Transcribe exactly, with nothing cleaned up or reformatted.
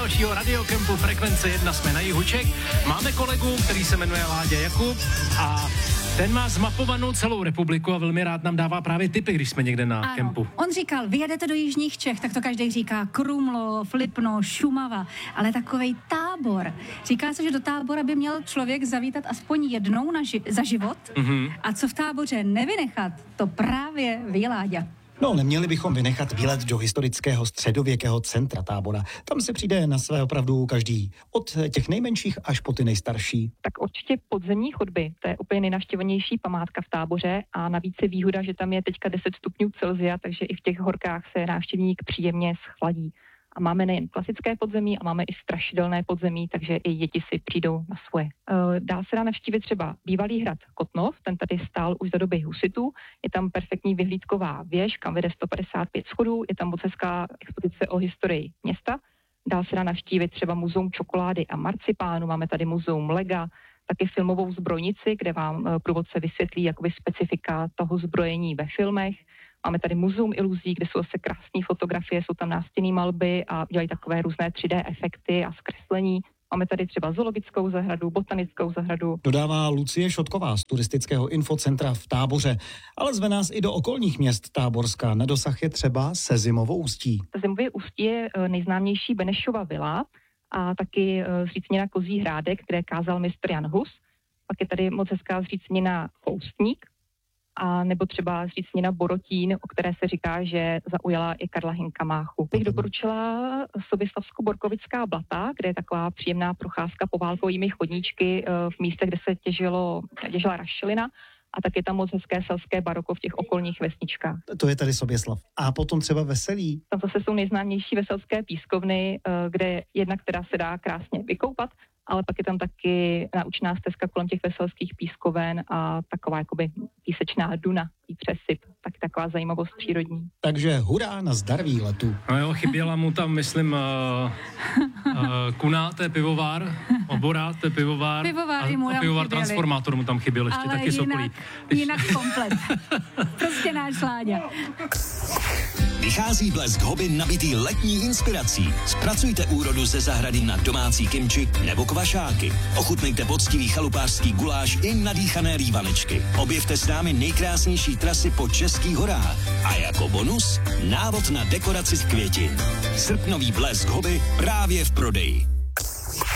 dalšího radiokempu Frekvence jedna, jsme na jihu Čech. Máme kolegu, který se jmenuje Láďa Jakub a ten má zmapovanou celou republiku a velmi rád nám dává právě tipy, když jsme někde na ano. kempu. On říkal, vyjedete do jižních Čech, tak to každý říká Krumlov, Lipno, Šumava, ale takovej Tábor. Říká se, že do Tábora by měl člověk zavítat aspoň jednou na ži- za život. Mm-hmm. A co v Táboře nevynechat, to právě ví Láďa. No, neměli bychom vynechat výlet do historického středověkého centra Tábora. Tam se přijde na své opravdu každý. Od těch nejmenších až po ty nejstarší. Tak určitě podzemní chodby, to je úplně nejnavštěvanější památka v Táboře a navíc je výhoda, že tam je teďka deset stupňů Celsia, takže i v těch horkách se návštěvník příjemně schladí. A máme nejen klasické podzemí, a máme i strašidelné podzemí, takže i děti si přijdou na svoje. Dá se dá navštívit třeba bývalý hrad Kotnov, ten tady stál už za doby husitů. Je tam perfektní vyhlídková věž, kam vede sto padesát pět schodů, je tam moc hezká expozice o historii města. Dá se dá navštívit třeba muzeum čokolády a marcipánu, máme tady muzeum lega, taky filmovou zbrojnici, kde vám průvodce vysvětlí jakoby specifika toho zbrojení ve filmech. Máme tady muzeum iluzí, kde jsou zase krásné fotografie, jsou tam nástěnné malby a dělají takové různé tři dé efekty a zkreslení. Máme tady třeba zoologickou zahradu, botanickou zahradu. Dodává Lucie Šotková z turistického infocentra v Táboře. Ale zve nás i do okolních měst Táborska. Na dosah je třeba Sezimovo Ústí. Sezimové Ústí je nejznámější Benešova vila a taky zřícenina Kozí hrádek, kde kázal mistr Jan Hus. Pak je tady moc hezká zřícenina Choustník, a nebo třeba zřícenina Borotín, o které se říká, že zaujala i Karla Hynka Máchu. Bych doporučila Soběslavsko-Borkovická blata, kde je taková příjemná procházka poválkovými chodníčky v místech, kde se těžilo, těžila rašelina. A tak je tam moc hezké selské baroko v těch okolních vesničkách. To je tady Soběslav. A potom třeba Veselí. Tam zase jsou nejznámější veselské pískovny, kde jedna, která se dá krásně vykoupat, ale pak je tam taky naučná stezka kolem těch veselských pískoven a taková jakoby písečná duna, i přesyp, tak taková zajímavost přírodní. Takže hurá na zdar výletu. No jo, chyběla mu tam, myslím, uh, uh, Kuna, to je pivovár, Obora, to je pivovár, Pivovar a, i mu a tam pivovár chyběli. Transformátor mu tam chyběl ještě, ale taky jinak, Sokolí. jinak komplet. Prostě náš Láďa. Vychází Blesk Hobby nabitý letní inspirací. Zpracujte úrodu ze zahrady na domácí kimči nebo kvašáky. Ochutnejte poctivý chalupářský guláš i nadýchané lívanečky. Objevte s námi nejkrásnější trasy po českých horách. A jako bonus návod na dekoraci z květin. Srpnový Blesk Hobby právě v prodeji.